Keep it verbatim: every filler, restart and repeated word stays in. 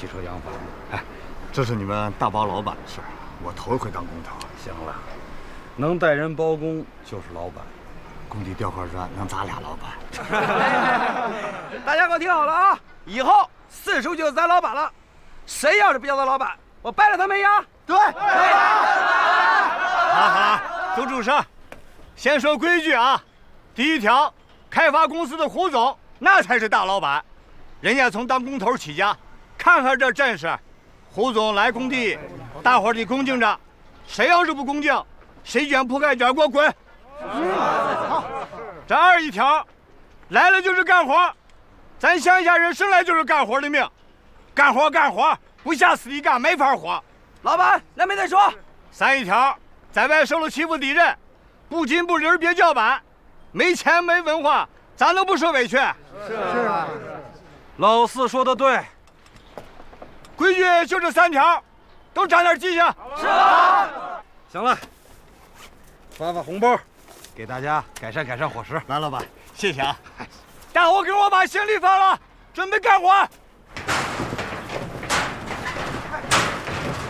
汽车洋房。哎， 这是你们大包老板的事儿，我头一回当工头。 行了，能带人包工就是老板。 工地雕块砖能咱俩老板。 大家给我听好了啊！以后四叔就是咱老板了，谁要是不叫他老板，我掰了他没牙。 对。好了好了，都住手！先说规矩啊，第一条，开发公司的胡总那才是大老板，人家从当工头起家，看看这阵势，胡总来工地，大伙儿得恭敬着，谁要是不恭敬，谁卷铺盖卷给我滚！好，这二一条，来了就是干活，咱乡下人生来就是干活的命，干活干活，不下死地干没法活。 老板，那没得说。 三一条，在外受了欺负敌人，不紧不离别叫板，没钱没文化，咱能不受委屈？ 是是。 老四说的对， 规矩就这三条，都长点记性。 是啊。 行了，发发红包，给大家改善改善伙食。 来，老板，谢谢啊！大伙给我把行李放了，准备干活。